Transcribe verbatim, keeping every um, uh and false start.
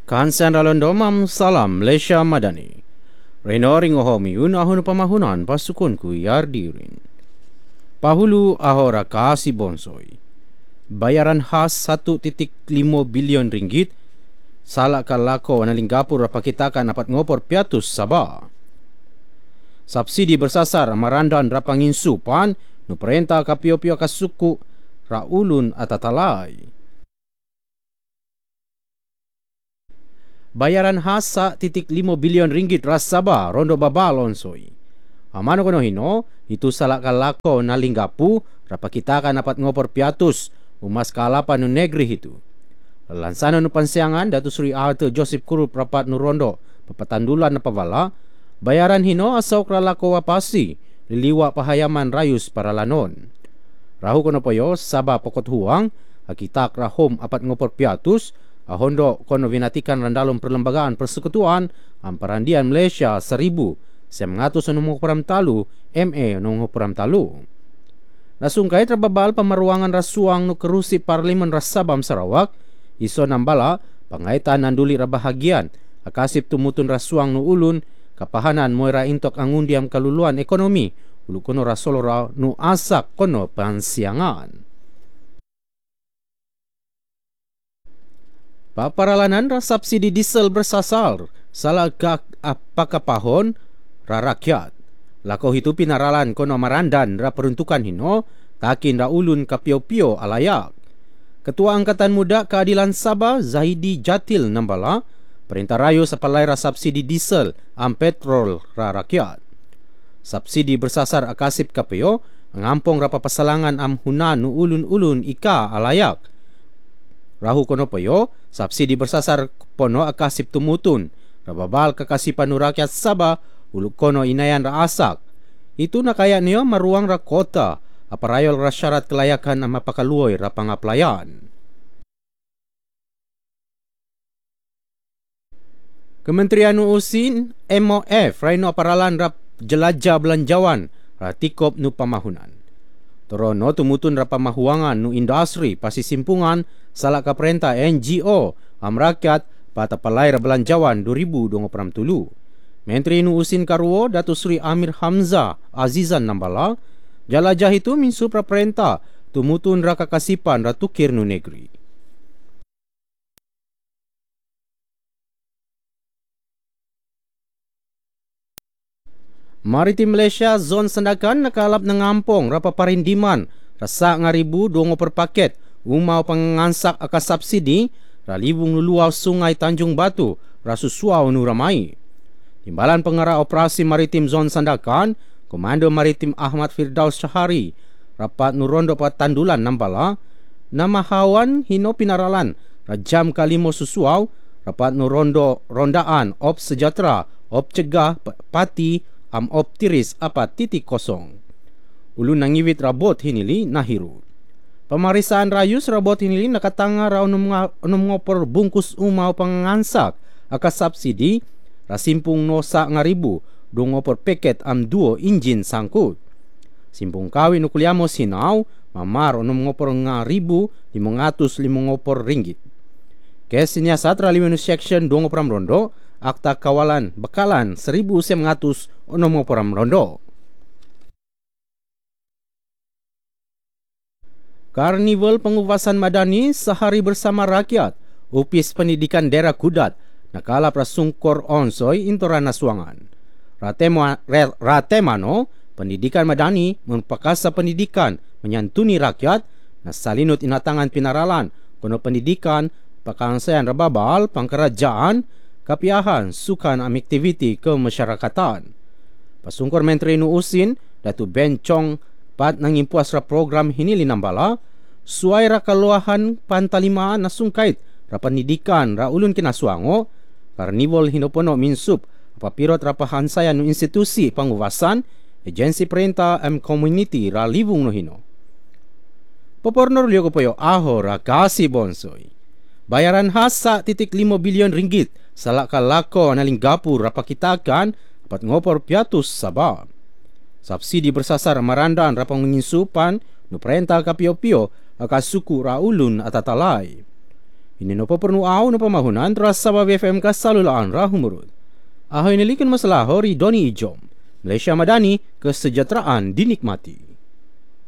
Kansan ralondo mam salam Malaysia Madani. Renoring ohomi un ahun pamahunan pasukunku yardirin. Pahulu ahora kasi bonsoi. Bayaran khas satu titik lima bilion ringgit salak kalako na Linggapur rapakitakan dapat ngopor piatus Sabah. Subsidi bersasar marandan rapangin supan nu perintah kapio-pio kasuku raulun atatalai. Bayaran khas satu titik lima bilion ringgit ras Sabah rondo babal onsoi. Amano kono hino itu salak kalako na Linggapu rapakitakan dapat ngopor piatus umas kalapan nu negeri itu. Lansana nu pansiangan Datuk Seri Arthur Joseph Kurup rapat nu rondo papatandulan na pavala bayaran hino asok ralako wapasi liliwa pahayaman rayus para lanon. Rahu kono poyo Sabah pokot huang akitak rahom apat ngopor piatus ahondo kono vinatikan randalum perlembagaan persekutuan Amperandian Malaysia seribu semngatus nunggu peram talu M A nunggu peram talu. Nasungkai terbabal pemaruangan rasuang nu kerusi Parlimen Ras Sabam Sarawak iso nambala pangaitan nanduli rabahagian akasip tumutun rasuang nu ulun kapahanan moira intok angundiam kaluluan ekonomi ulu kono rasolora nu asak kono pansiangan. Paparalanan ras subsidi diesel bersasar salagak apakah pahon ra rakyat. Lako itu pinaralan kono marandan ra peruntukan hino takin ra ulun kapio-pio alayak. Ketua Angkatan Muda Keadilan Sabah Zahidi Jatil nambala perintah rayu sapalai ra subsidi diesel am petrol ra rakyat. Subsidi bersasar akasip kapio ngampong ra papasalangan am hunan nu ulun-ulun ika alayak. Rahu kono payo subsidi bersasar pono akasip tumutun rababal kakasipan nu rakyat Sabah ulu kono inayan ra asak. Itu nakaya niyo maruang ra kota aparayol ra syarat kelayakan ama pakaluoy ra pangaplayan. Kementerian Usin M O F raino aparalan ra jelajah belanjawan ra tikop nu pamahunan. Torono tumutun ra pamahuangan nu industri pasisimpungan salak kaperintah N G O am rakyat patapalai ra belanjawan dua ribu dua puluh tiga. Menteri nu usin karuo Datuk Seri Amir Hamzah Azizan nambala jalajah itu minsu pra perintah tumutun ra kakasipan ra tukir nu negeri. Maritim Malaysia Zon Sandakan nakalap nangampong ra paparindiman rasa ngaribu dongo per paket umau pangansak akas subsidi ra libung luluaw sungai Tanjung Batu ra susuaw nu ramai. Timbalan pengarah operasi maritim Zon Sandakan Komando Maritim Ahmad Firdaus Syahari rapat nu rondo patandulan nambala nama hawan hino pinaralan rajam kalimo susuaw rapat nu rondo rondaan op sejahtera op cegah pati am op tiris apa titik kosong. Ulun nangiwit rabot hinili nahiru. Pemeriksaan rayus rabot hinili nakatanga ra unum ngopor bungkus umau pangansak akas subsidi rasimpung nosa ngaribu do ngopor peket am duo injin sangkut. Simpung kawin nukuliamo sinaw mamar unum ngopor ngaribu limongatus limongopor ringgit. Kes sinyasat ralimenu section do ngoporam rondo akta kawalan bekalan seribu semngatus unum ngoporam rondo. Karnival Pengupasan Madani Sehari Bersama Rakyat Upis Pendidikan Daerah Kudat nakala prasungkor onsoi intorana suangan. Ratema, Ratemano Pendidikan Madani mempakasa pendidikan menyantuni rakyat na salinut inatangan pinaralan kono pendidikan pakangsayan rababal pangkerajaan kapiahan sukan am aktiviti kemasyarakatan. Pasungkor Menteri nu usin Datu Ben Chong pat nangimpuas ra program hinili nambala suai ra kaluahan pantalimaan na sungkait ra pendidikan ra ulun kinasuango karnival hinopono minsup papirot ra pahansayan nu institusi panguwasan agensi perintah am community ra libung no hino. Popornor liyo ko poyo aho ra kasi bonsoi. Bayaran khas sa titik lima bilion ringgit salak kalako na Linggapur ra pakitakan apat ngopor piatus Sabah. Subsidi bersasar marandan ra panginsupan nu perintah kapio-pio akas suku ra ulun atatalai. Ini no pernu au no pemahunan terasa ba B F M ka salulaan rahumurut. Ahoy nilikan masalah hori Doni Ijom. Malaysia Madani, kesejahteraan dinikmati.